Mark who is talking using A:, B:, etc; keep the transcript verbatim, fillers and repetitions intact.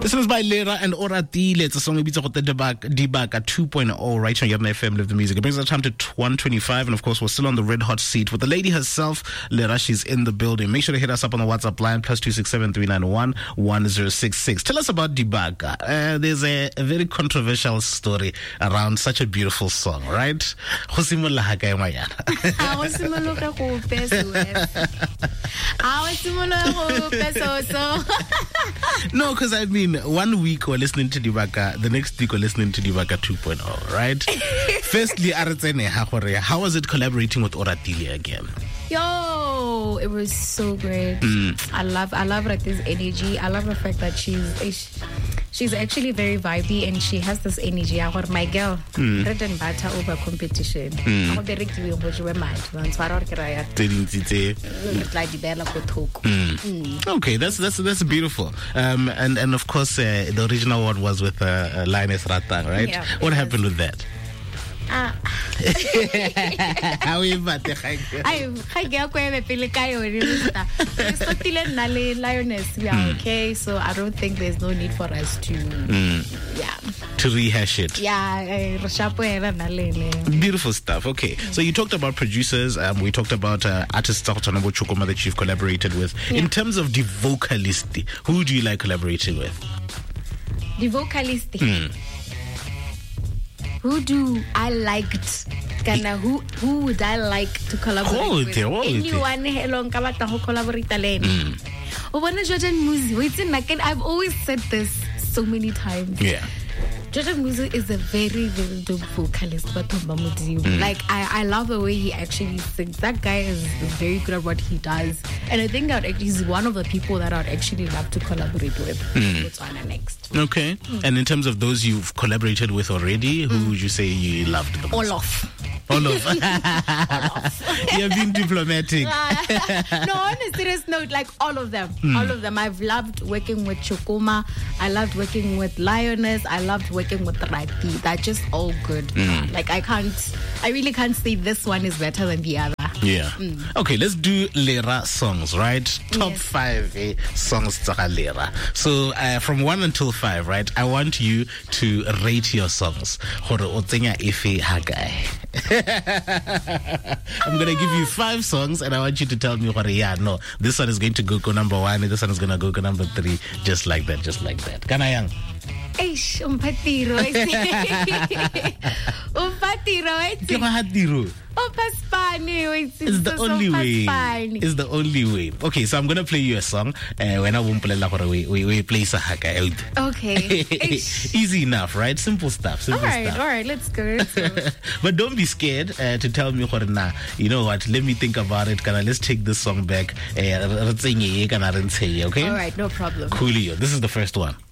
A: This is by Lera and Oratile. It's a song about Dibaka two point oh right here on F M Live the Music. It brings us time to one twenty-five, and of course we're still on the red hot seat with the lady herself, Lera. She's in the building. Make sure to hit us up on the WhatsApp line plus two six seven three nine one one zero six six. Tell us about Dibaka. Uh, there's a, a very controversial story around such a beautiful song, right? No, because I mean, one week we're listening to Dibaka, the next week we're listening to Dibaka two point oh, right? Firstly, how was it collaborating with Oratile again?
B: Yo, it was so great. Mm. I love, I love like this energy. I love the fact that she's, she's actually very vibey and she has this energy. I want my girl, mm. bread and butter over competition.
A: Mm. Okay, that's that's that's beautiful. Um, and and of course, uh, the original one was with uh, uh, Lioness Ratang, right?
B: Yeah,
A: what happened with that?
B: Ah.
A: How you but
B: I I get quite pele kayo Lioness. We are okay, so I don't think there's no need for us to
A: mm.
B: yeah
A: to rehash it.
B: Yeah,
A: beautiful stuff. Okay, so you talked about producers. Um, we talked about uh, artists that you've collaborated with. Yeah. In terms of the vocalist, who do you like collaborating with?
B: The vocalist.
A: Mm.
B: Who do I liked? Kana who who would I like to collaborate
A: oh,
B: with?
A: Oh,
B: anyone hello kabata ho collaborate le. Obona Jordan Muzi. Wait, I've always said this so many times.
A: Yeah.
B: Jordan Muzi is a very, very dope vocalist. Mm. Like, I, I love the way he actually sings. That guy is, is very good at what he does. And I think that he's one of the people that I'd actually love to collaborate with.
A: Mm.
B: What's on next?
A: Okay. Mm. And in terms of those you've collaborated with already, who mm. would you say you loved the most?
B: Olaf.
A: Olaf. You're being diplomatic.
B: No, on a serious note, like all of them. Mm. All of them. I've loved working with Chukuma. I loved working with Lioness. I loved working with Rati. They're just all good. Mm. Like I can't, I really can't say this one is better than the other.
A: Yeah.
B: Mm.
A: Okay, let's do Lera songs, right? Top yes. five eh, songs to Lera. So uh, from one until five, right? I want you to rate your songs. I'm gonna give you five songs, and I want you to tell me, yeah, no, this one is going to go go number one, and this one is going to go go number three, just like that, just like that. Kanayang.
B: Eish, umpatiro. Umpatiro.
A: Umpatiro. It's the only way. It's the only way. Okay, so I'm gonna play you a song. Uh, when I won't play la we we we play sahaka.
B: Okay.
A: Easy enough, right? Simple stuff. Simple
B: all right,
A: stuff.
B: all right. Let's go. Let's go.
A: But don't be scared uh, to tell me, nah, you know what? Let me think about it. Can I let's take this song back? Okay.
B: All right, no problem.
A: Coolio. This is the first one.